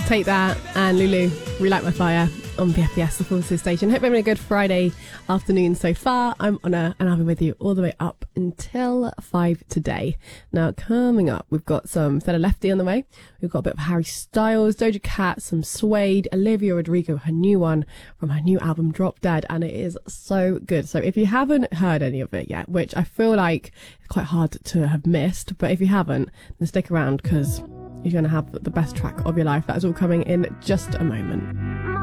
Take That and Lulu, Relight My Fire on BFBS, the Forces Station. Hope you're having a good Friday afternoon so far. I'm Honor and I'll be with you all the way up until 5 today. Now, coming up, we've got some Fella Lefty on the way. We've got a bit of Harry Styles, Doja Cat, some Suede, Olivia Rodrigo, her new one from her new album Drop Dead, and it is so good. So if you haven't heard any of it yet, which I feel like it's quite hard to have missed, but if you haven't, then stick around because you're going to have the best track of your life. That's all coming in just a moment.